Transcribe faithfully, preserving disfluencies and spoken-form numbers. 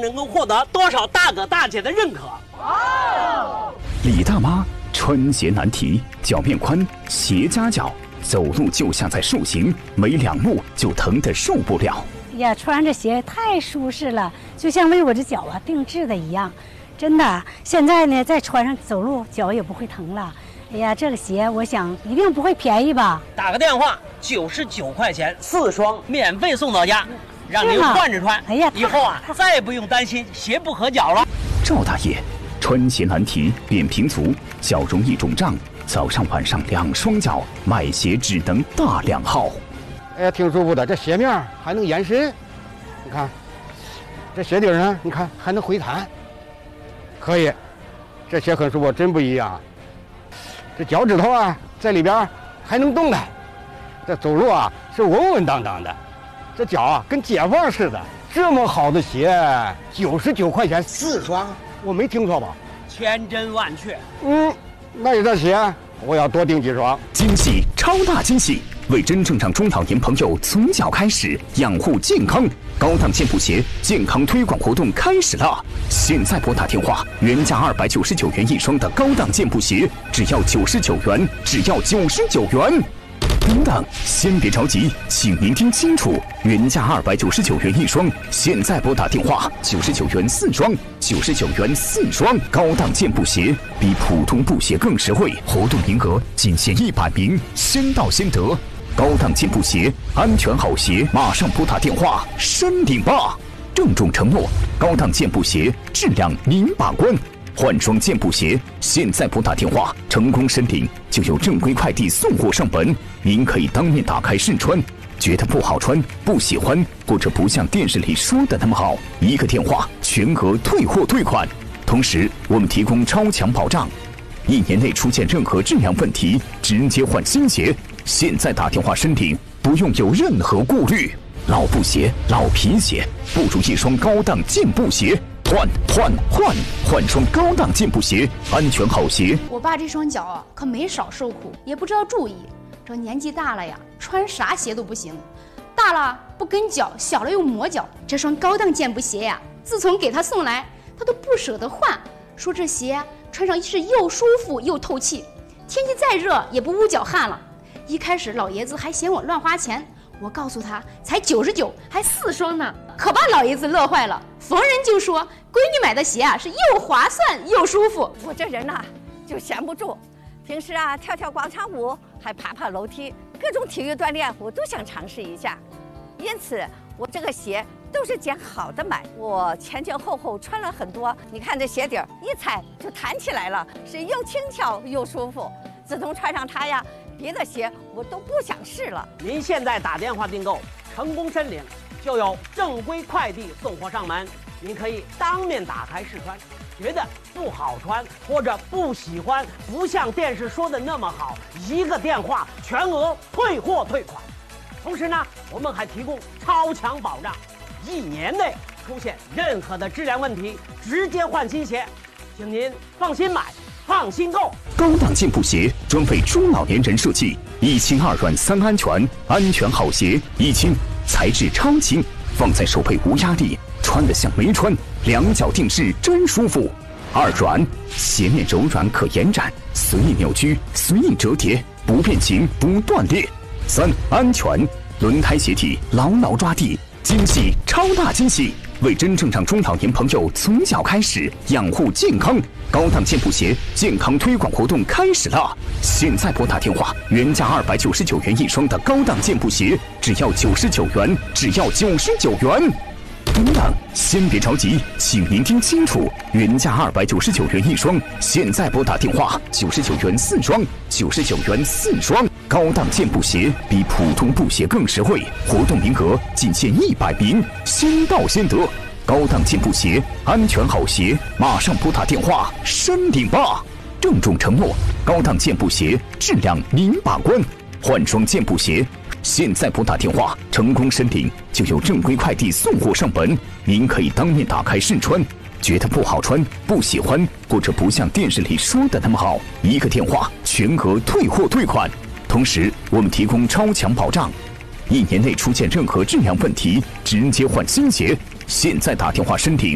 能够获得多少大哥大姐的认可。 哦， 李大妈穿鞋难题，脚面宽，鞋夹脚，走路就像在受刑，没两步就疼得受不了。 哎呀，穿着鞋太舒适了，就像为我这脚啊定制的一样，真的。现在呢，再穿上走路，脚也不会疼了。哎呀，这个鞋我想一定不会便宜吧？ 打个电话，九十九块钱四双，免费送到家，让您换着穿。 哎呀， 以后啊，再也不用担心鞋不合脚了。 赵大爷穿鞋难题，扁平足，脚容易肿胀，早上晚上两双脚，买鞋只能大两号。 哎呀，挺舒服的，这鞋面还能延伸，你看，这鞋底呢，你看还能回弹，可以，这鞋很舒服，真不一样。这脚趾头啊，在里边还能动弹，这走路啊是稳稳当当的，这脚啊跟解放似的。这么好的鞋，九十九块钱四双，我没听错吧？ 千真万确。 嗯，那你这鞋我要多订几双。 惊喜，超大惊喜！为真正让中老年朋友从脚开始养护健康，高档健步鞋健康推广活动开始了！现在拨打电话，原价二百九十九元一双的高档健步鞋，只要九十九元，只要九十九元。等等，先别着急，请您听清楚，原价二百九十九元一双，现在拨打电话，九十九元四双，九十九元四双，高档健步鞋比普通布鞋更实惠，活动名额仅限一百名，先到先得。高档健步鞋，安全好鞋，马上拨打电话申领吧！郑重承诺，高档健步鞋质量您把关。换双健步鞋，现在拨打电话，成功申领就有正规快递送货上门。您可以当面打开试穿，觉得不好穿、不喜欢，或者不像电视里说的那么好，一个电话全额退货退款。同时，我们提供超强保障，一年内出现任何质量问题，直接换新鞋。现在打电话申领，不用有任何顾虑。老布鞋、老皮鞋，不如一双高档健步鞋。换换换换双高档健步鞋，安全好鞋。 我爸这双脚啊，可没少受苦，也不知道注意。这年纪大了呀，穿啥鞋都不行，大了不跟脚，小了又磨脚。这双高档健步鞋呀，自从给他送来，他都不舍得换，说这鞋穿上是又舒服又透气，天气再热也不捂脚汗了。一开始老爷子还嫌我乱花钱，我告诉他才九十九，还四双呢，可把老爷子乐坏了。逢人就说闺女买的鞋啊是又划算又舒服。 我这人呐、啊、就闲不住，平时啊跳跳广场舞，还爬爬楼梯，各种体育锻炼我都想尝试一下。因此我这个鞋都是捡好的买，我前前后后穿了很多，你看这鞋底一踩就弹起来了，是又轻巧又舒服。自从穿上它呀，别的鞋我都不想试了。 您现在打电话订购，成功申领，就有正规快递送货上门。您可以当面打开试穿，觉得不好穿或者不喜欢，不像电视说的那么好，一个电话全额退货退款。同时呢，我们还提供超强保障，一年内出现任何的质量问题，直接换新鞋。请您放心买，放心购。 高档健步鞋专为中老年人设计，一轻二软三安全，安全好鞋。一轻，材质超轻，放在手背无压力，穿得像没穿，两脚定制真舒服。二软，鞋面柔软可延展，随意扭曲，随意折叠，不变形不断裂。三安全，轮胎鞋体牢牢抓地。惊喜，超大惊喜！为真正让中老年朋友从脚开始养护健康，高档健步鞋健康推广活动开始了！现在拨打电话，原价二百九十九元一双的高档健步鞋，只要九十九元，只要九十九元。等等，先别着急，请您听清楚，原价二百九十九元一双，现在拨打电话，九十九元四双，九十九元四双。高档健步鞋比普通布鞋更实惠，活动名额仅限一百名，先到先得。高档健步鞋，安全好鞋，马上拨打电话申领吧！郑重承诺，高档健步鞋质量您把关。换双健步鞋，现在拨打电话，成功申领就有正规快递送货上门。您可以当面打开试穿，觉得不好穿、不喜欢，或者不像电视里说的那么好，一个电话全额退货退款。同时，我们提供超强保障，一年内出现任何质量问题，直接换新鞋。现在打电话申领。